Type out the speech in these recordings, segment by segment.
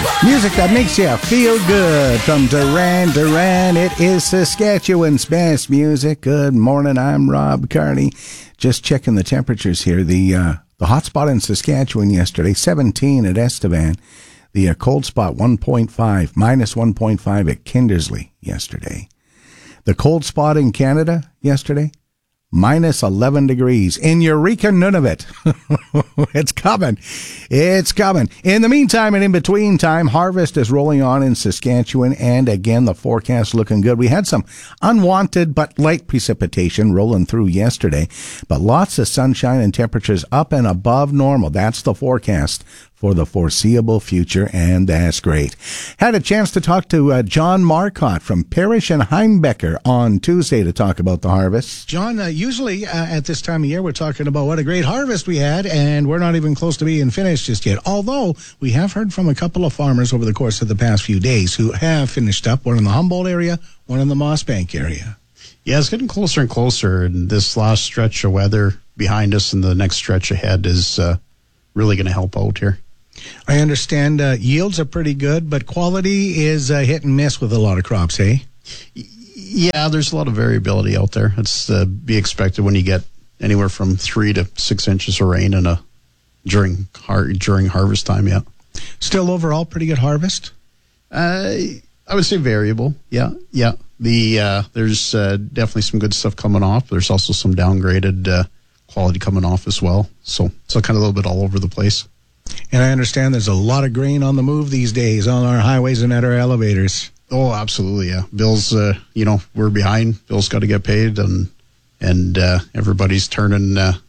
Music that makes you feel good from Duran Duran. It is Saskatchewan's best music. Good morning, I'm Rob Carney. Just checking the temperatures here. The hot spot in Saskatchewan yesterday, 17 at Estevan. The cold spot, 1.5, minus 1.5 at Kindersley yesterday. The cold spot in Canada yesterday, minus 11 degrees in Eureka, Nunavut. It's coming. It's coming. In the meantime and in between time, harvest is rolling on in Saskatchewan, and again, the forecast looking good. We had some unwanted but light precipitation rolling through yesterday, but lots of sunshine and temperatures up and above normal. That's the forecast for the foreseeable future, and that's great. Had a chance to talk to John Marcotte from Parrish and Heimbecker on Tuesday to talk about the harvest. John, usually at this time of year, we're talking about what a great harvest we had, and we're not even close to being finished just yet. Although we have heard from a couple of farmers over the course of the past few days who have finished up, one in the Humboldt area, one in the Mossbank area. Yeah, it's getting closer and closer, and this last stretch of weather behind us and the next stretch ahead is really going to help out here. I understand yields are pretty good, but quality is hit and miss with a lot of crops, eh? Yeah, there's a lot of variability out there. It's be expected when you get anywhere from 3 to 6 inches of rain during harvest time. Yeah. Still overall pretty good harvest. I would say variable. Yeah. There's definitely some good stuff coming off. There's also some downgraded quality coming off as well. So kind of a little bit all over the place. And I understand there's a lot of grain on the move these days on our highways and at our elevators. Oh, absolutely, yeah. Bills, we're behind. Bills got to get paid, and everybody's turning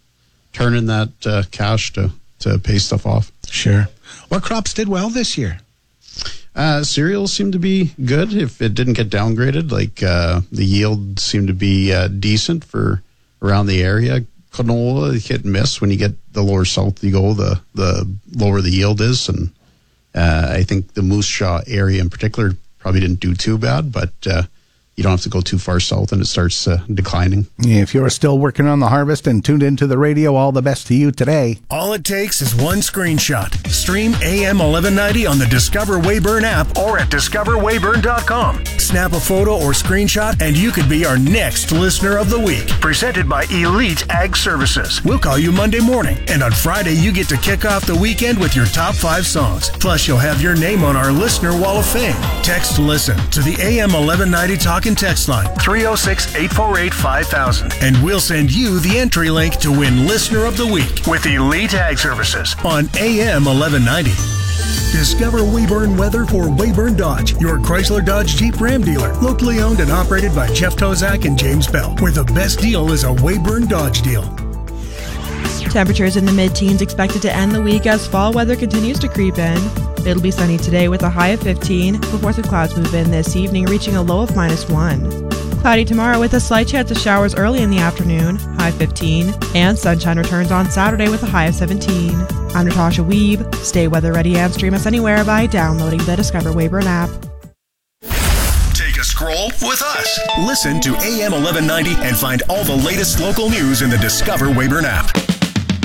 that cash to pay stuff off. Sure. What crops did well this year? Cereals seemed to be good if it didn't get downgraded. Like the yield seemed to be decent for around the area. Canola, hit and miss. When you get the lower south you go, the lower the yield is. And I think the Moose Jaw area in particular probably didn't do too bad, but you don't have to go too far south and it starts declining. If you're still working on the harvest and tuned into the radio, all the best to you today. All it takes is one screenshot. Stream AM 1190 on the Discover Weyburn app or at discoverweyburn.com. Snap a photo or screenshot and you could be our next listener of the week. Presented by Elite Ag Services. We'll call you Monday morning, and on Friday you get to kick off the weekend with your top 5 songs. Plus you'll have your name on our Listener Wall of Fame. Text LISTEN to the AM 1190 Talk and Text line 306-848-5000, and we'll send you the entry link to win Listener of the Week with Elite Ag Services on AM 1190. Discover Weyburn weather for Weyburn Dodge, your Chrysler Dodge Jeep Ram dealer. Locally owned and operated by Jeff Tozak and James Bell, where the best deal is a Weyburn Dodge deal. Temperatures in the mid-teens expected to end the week as fall weather continues to creep in. It'll be sunny today with a high of 15 before some clouds move in this evening, reaching a low of -1. Cloudy tomorrow with a slight chance of showers early in the afternoon, high 15, and sunshine returns on Saturday with a high of 17. I'm Natasha Weeb. Stay weather ready and stream us anywhere by downloading the Discover Weyburn app. Take a scroll with us. Listen to AM 1190 and find all the latest local news in the Discover Weyburn app.